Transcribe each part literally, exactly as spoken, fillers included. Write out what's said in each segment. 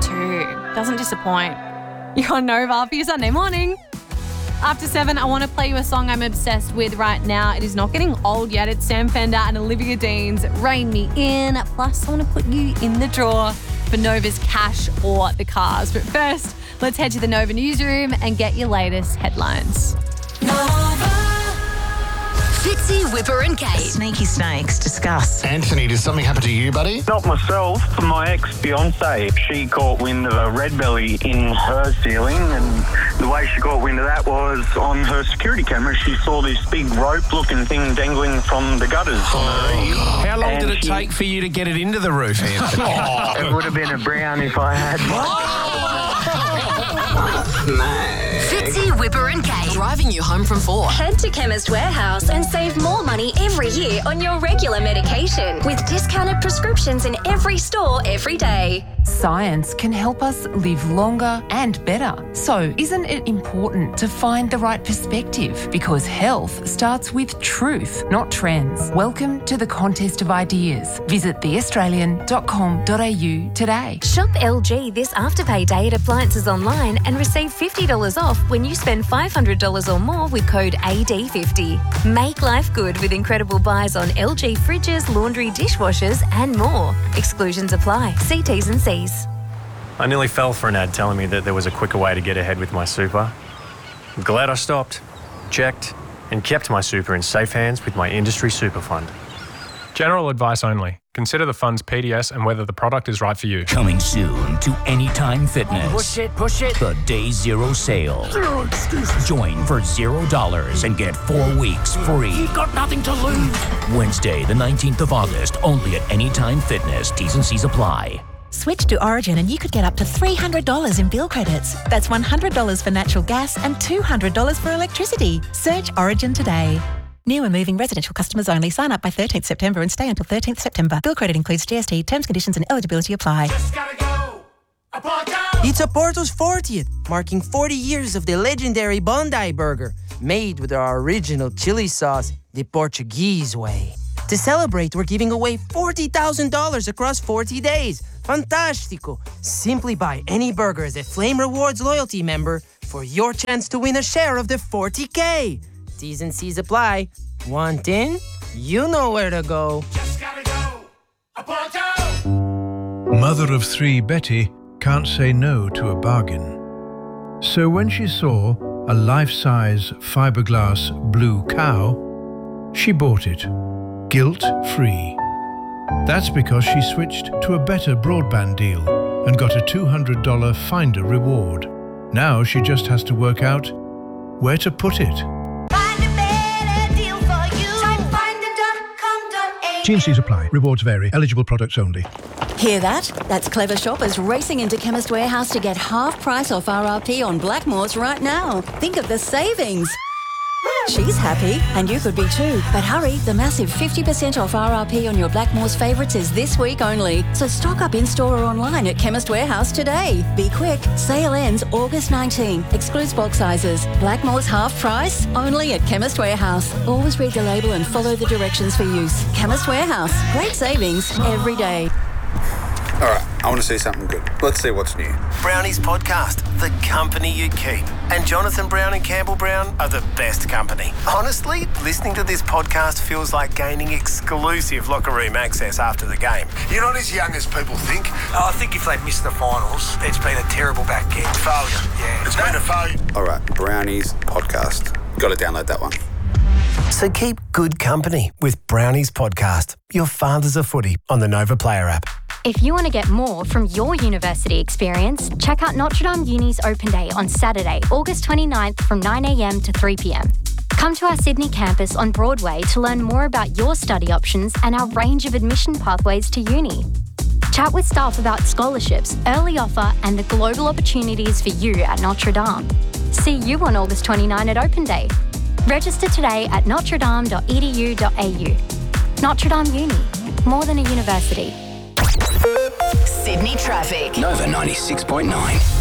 too. Doesn't disappoint. You're on Nova for your Sunday morning. After seven, I want to play you a song I'm obsessed with right now. It is not getting old yet. It's Sam Fender and Olivia Dean's Rein Me In. Plus, I want to put you in the draw for Nova's cash or the cars. But first, let's head to the Nova newsroom and get your latest headlines. Nova. Fitzy, Whipper and Kate. Sneaky snakes, discuss. Anthony, did something happen to you, buddy? Not myself, my ex-fiancée. She caught wind of a red belly in her ceiling, and the way she caught wind of that was on her security camera. She saw this big rope-looking thing dangling from the gutters on her eave. How long And did it she- take for you to get it into the roof, Anthony? It would have been a brown if I had Fitzy, Whipper and Kate. Driving you home from four. Head to Chemist Warehouse and save more money every year on your regular medication with discounted prescriptions in every store every day. Science can help us live longer and better. So, isn't it important to find the right perspective? Because health starts with truth, not trends. Welcome to the contest of ideas. Visit the australian dot com dot a u today. Shop L G this Afterpay Day at Appliances Online and receive fifty dollars off when you spend five hundred dollars or more with code A D fifty. Make life good with incredible buys on L G fridges, laundry, dishwashers and more. Exclusions apply. See T's and C's. I nearly fell for an ad telling me that there was a quicker way to get ahead with my super. I'm glad I stopped, checked, and kept my super in safe hands with my industry super fund. General advice only. Consider the fund's P D S and whether the product is right for you. Coming soon to Anytime Fitness. Push it, push it. The Day Zero Sale. Zero excuses. Join for zero dollars and get four weeks free. You've got nothing to lose. Wednesday, the nineteenth of August, only at Anytime Fitness. T's and C's apply. Switch to Origin and you could get up to three hundred dollars in bill credits. That's one hundred dollars for natural gas and two hundred dollars for electricity. Search Origin today. New and moving residential customers only. Sign up by thirteenth September and stay until thirteenth September. Bill credit includes G S T. Terms, conditions and eligibility apply. Just gotta go. It's Oporto's fortieth, marking forty years of the legendary Bondi Burger, made with our original chili sauce, the Portuguese way. To celebrate, we're giving away forty thousand dollars across forty days. Fantastico! Simply buy any burger as a Flame Rewards loyalty member for your chance to win a share of the forty K. T's and C's apply. Want in? You know where to go. Just gotta go. Oporto! Mother of three Betty can't say no to a bargain. So when she saw a life-size fiberglass blue cow, she bought it, guilt-free. That's because she switched to a better broadband deal and got a two hundred dollars Finder reward. Now she just has to work out where to put it. T and C's apply. Rewards vary. Eligible products only. Hear that? That's clever shoppers racing into Chemist Warehouse to get half price off R R P on Blackmores right now. Think of the savings. She's happy, and you could be too. But hurry, the massive fifty percent off R R P on your Blackmores favourites is this week only. So stock up in-store or online at Chemist Warehouse today. Be quick. Sale ends August nineteenth. Excludes bulk sizes. Blackmores half price? Only at Chemist Warehouse. Always read the label and follow the directions for use. Chemist Warehouse. Great savings every day. All right, I want to see something good. Let's see what's new. Brownies Podcast, the company you keep. And Jonathan Brown and Campbell Brown are the best company. Honestly, listening to this podcast feels like gaining exclusive locker room access after the game. You're not as young as people think. I think if they've missed the finals, it's been a terrible back end. Failure. Yeah. It's been a failure. All right, Brownies Podcast. Got to download that one. So keep good company with Brownies Podcast, your father's a footy on the Nova Player app. If you want to get more from your university experience, check out Notre Dame Uni's Open Day on Saturday, August twenty-ninth from nine a.m. to three p.m. Come to our Sydney campus on Broadway to learn more about your study options and our range of admission pathways to uni. Chat with staff about scholarships, early offer and the global opportunities for you at Notre Dame. See you on August twenty-ninth at Open Day. Register today at notre dame dot e d u dot a u. Notre Dame Uni, more than a university. Sydney traffic. Nova ninety-six point nine.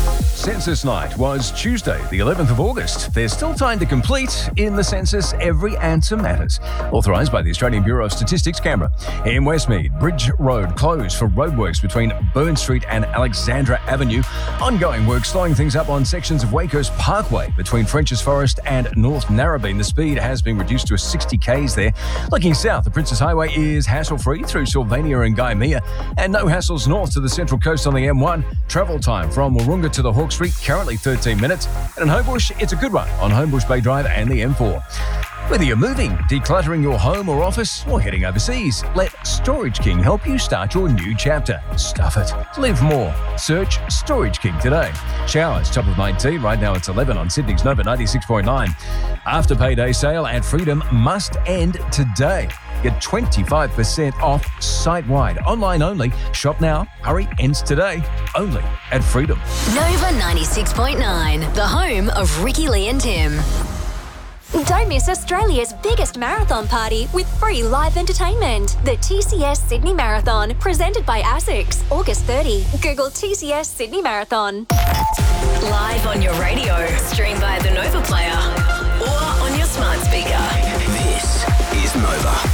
Census Night was Tuesday, the eleventh of August. There's still time to complete. In the census, every answer matters. Authorised by the Australian Bureau of Statistics, Canberra. In Westmead, Bridge Road closed for roadworks between Burn Street and Alexandra Avenue. Ongoing work slowing things up on sections of Wakehurst Parkway between French's Forest and North Narrabeen. The speed has been reduced to sixty kays there. Looking south, the Princes Highway is hassle-free through Sylvania and Gymea, and no hassles north to the Central Coast on the M one. Travel time from Wahroonga to the Hawke Street, currently thirteen minutes. And in Homebush, it's a good one on Homebush Bay Drive and the M four. Whether you're moving, decluttering your home or office, or heading overseas, let Storage King help you start your new chapter. Stuff it. Live more. Search Storage King today. Showers, top of nineteen. Right now it's eleven on Sydney's Nova ninety-six point nine. After payday sale at Freedom must end today. Get twenty-five percent off site-wide. Online only. Shop now. Hurry. Ends today. Only at Freedom. Nova ninety-six point nine, the home of Ricky Lee and Tim. Don't miss Australia's biggest marathon party with free live entertainment. The T C S Sydney Marathon, presented by ASICS. August thirtieth. Google T C S Sydney Marathon. Live on your radio, stream via the Nova Player, or on your smart speaker. This is Nova.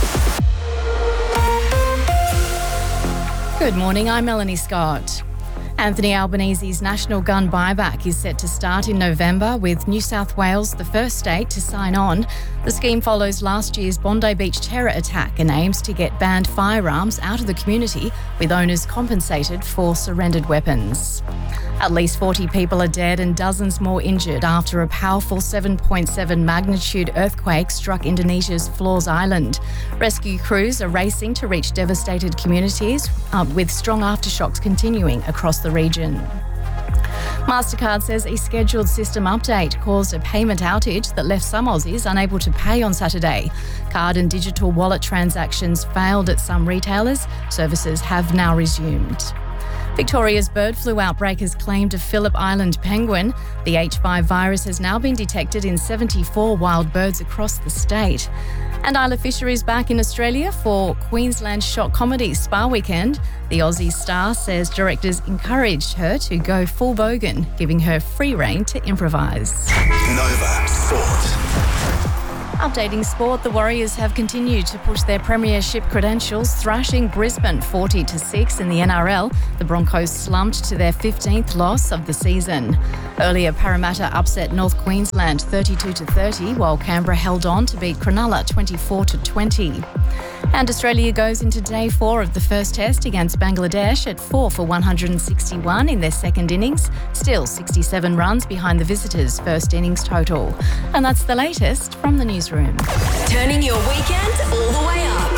Good morning, I'm Melanie Scott. Anthony Albanese's national gun buyback is set to start in November, with New South Wales the first state to sign on. The scheme follows last year's Bondi Beach terror attack and aims to get banned firearms out of the community, with owners compensated for surrendered weapons. At least forty people are dead and dozens more injured after a powerful seven point seven magnitude earthquake struck Indonesia's Flores Island. Rescue crews are racing to reach devastated communities, uh, with strong aftershocks continuing across the region. Mastercard says a scheduled system update caused a payment outage that left some Aussies unable to pay on Saturday. Card and digital wallet transactions failed at some retailers. Services have now resumed. Victoria's bird flu outbreak has claimed a Phillip Island penguin. The H five virus has now been detected in seventy-four wild birds across the state. And Isla Fisher is back in Australia for Queensland's Shock Comedy Spa Weekend. The Aussie star says directors encouraged her to go full bogan, giving her free rein to improvise. Nova Sport. Updating sport, the Warriors have continued to push their premiership credentials, thrashing Brisbane forty to six in the N R L. The Broncos slumped to their fifteenth loss of the season. Earlier, Parramatta upset North Queensland thirty-two to thirty, while Canberra held on to beat Cronulla twenty-four to twenty. And Australia goes into day four of the first test against Bangladesh at four for one hundred sixty-one in their second innings, still sixty-seven runs behind the visitors' first innings total. And that's the latest from the newsroom. Turning your weekend all the way up.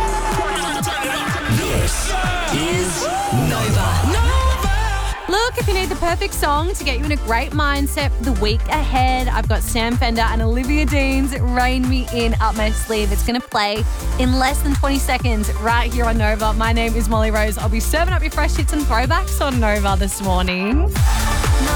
This is Nova. Look, if you need the perfect song to get you in a great mindset for the week ahead, I've got Sam Fender and Olivia Dean's Rain Me In up my sleeve. It's going to play in less than twenty seconds right here on Nova. My name is Molly Rose. I'll be serving up your fresh hits and throwbacks on Nova this morning.